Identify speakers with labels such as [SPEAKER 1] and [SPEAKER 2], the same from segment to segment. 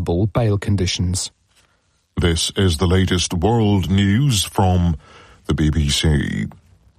[SPEAKER 1] favourable bail conditions.
[SPEAKER 2] This is the latest world news from the BBC.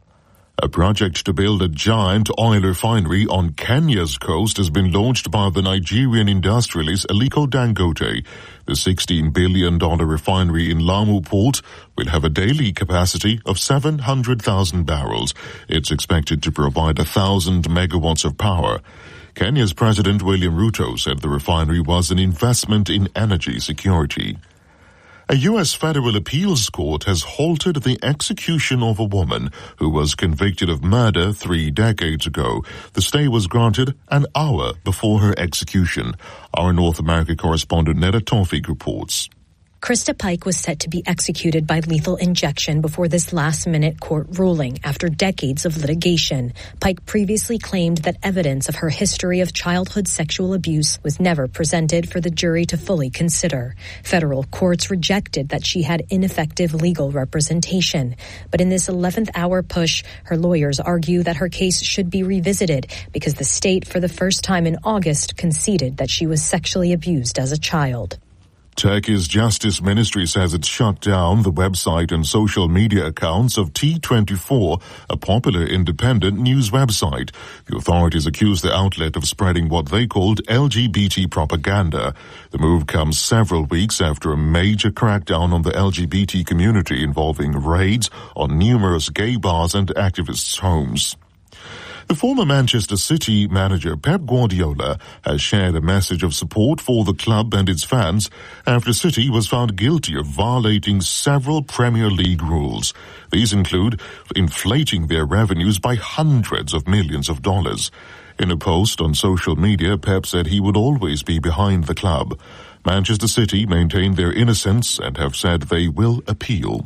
[SPEAKER 2] A project to build a giant oil refinery on Kenya's coast has been launched by the Nigerian industrialist Aliko Dangote. The $16 billion refinery in Lamu Port will have a daily capacity of 700,000 barrels. It's expected to provide 1,000 megawatts of power. Kenya's President William Ruto said the refinery was an investment in energy security. A U.S. federal appeals court has halted the execution of a woman who was convicted of murder 3 decades ago. The stay was granted an hour before her execution. Our North America correspondent Neda Tawfik reports.
[SPEAKER 3] Krista Pike was set to be executed by lethal injection before this last-minute court ruling after decades of litigation. Pike previously claimed that evidence of her history of childhood sexual abuse was never presented for the jury to fully consider. Federal courts rejected that she had ineffective legal representation. But in this 11th hour push, her lawyers argue that her case should be revisited because the state, for the first time in August, conceded that she was sexually abused as a child.
[SPEAKER 2] Turkey's Justice Ministry says it shut down the website and social media accounts of T24, a popular independent news website. The authorities accused the outlet of spreading what they called LGBT propaganda. The move comes several weeks after a major crackdown on the LGBT community involving raids on numerous gay bars and activists' homes. The former Manchester City manager Pep Guardiola has shared a message of support for the club and its fans after City was found guilty of violating several Premier League rules. These include inflating their revenues by hundreds of millions of dollars. In a post on social media, Pep said he would always be behind the club. Manchester City maintain their innocence and have said they will appeal.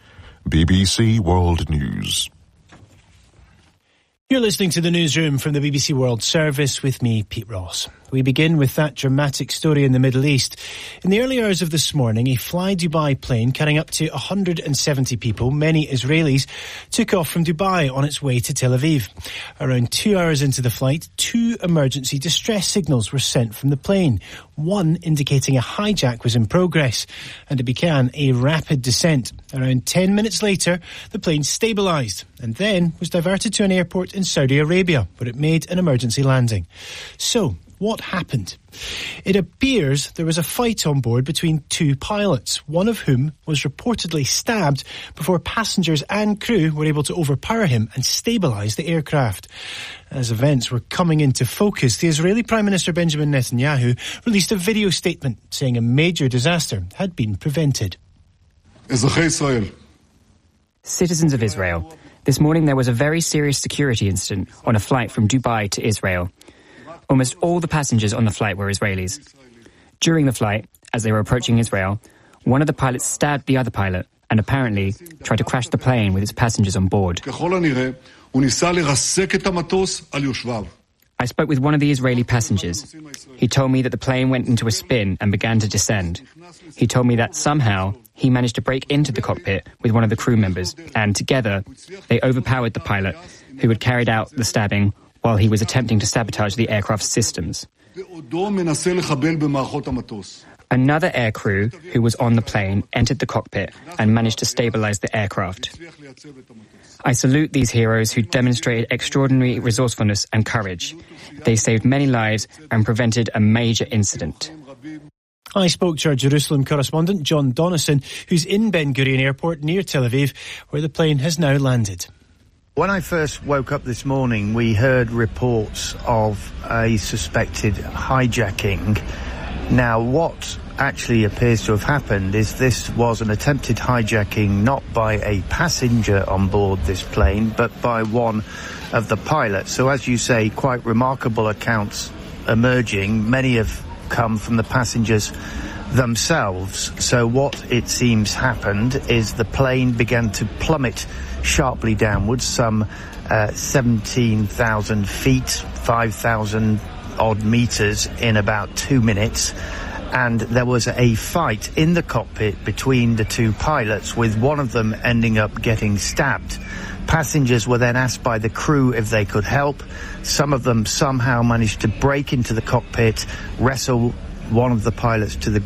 [SPEAKER 2] BBC World News.
[SPEAKER 4] You're listening to the newsroom from the BBC World Service with me, Pete Ross. We begin with that dramatic story in the Middle East. In the early hours of this morning, a Fly Dubai plane carrying up to 170 people, many Israelis, took off from Dubai on its way to Tel Aviv. Around 2 hours into the flight, 2 emergency distress signals were sent from the plane, one indicating a hijack was in progress, and it began a rapid descent. Around 10 minutes later, the plane stabilised and then was diverted to an airport in Saudi Arabia, where it made an emergency landing. So, what happened? It appears there was a fight on board between 2 pilots, one of whom was reportedly stabbed before passengers and crew were able to overpower him and stabilise the aircraft. As events were coming into focus, the Israeli Prime Minister Benjamin Netanyahu released a video statement saying a major disaster had been prevented.
[SPEAKER 5] Citizens of Israel, this morning there was a very serious security incident on a flight from Dubai to Israel. Almost all the passengers on the flight were Israelis. During the flight, as they were approaching Israel, one of the pilots stabbed the other pilot and apparently tried to crash the plane with its passengers on board. I spoke with one of the Israeli passengers. He told me that the plane went into a spin and began to descend. He told me that somehow he managed to break into the cockpit with one of the crew members, and together they overpowered the pilot who had carried out the stabbing while he was attempting to sabotage the aircraft's systems. Another aircrew who was on the plane entered the cockpit and managed to stabilize the aircraft. I salute these heroes who demonstrated extraordinary resourcefulness and courage. They saved many lives and prevented a major incident.
[SPEAKER 4] I spoke to our Jerusalem correspondent, John Donison, who's in Ben Gurion Airport near Tel Aviv, where the plane has now landed.
[SPEAKER 6] When I first woke up this morning, we heard reports of a suspected hijacking. Now, what actually appears to have happened is this was an attempted hijacking not by a passenger on board this plane, but by one of the pilots. So, as you say, quite remarkable accounts emerging. Many have come from the passengers themselves. So what it seems happened is the plane began to plummet sharply downwards, some 17,000 feet, 5,000 odd meters in about 2 minutes. And there was a fight in the cockpit between the 2 pilots, with one of them ending up getting stabbed. Passengers were then asked by the crew if they could help. Some of them somehow managed to break into the cockpit, wrestle one of the pilots to the